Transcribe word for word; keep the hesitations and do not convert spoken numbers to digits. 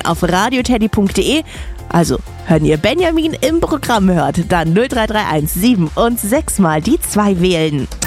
auf radioteddy punkt de. Also, wenn ihr Benjamin im Programm hört, dann null drei drei eins sieben und sechs mal die zwei wählen.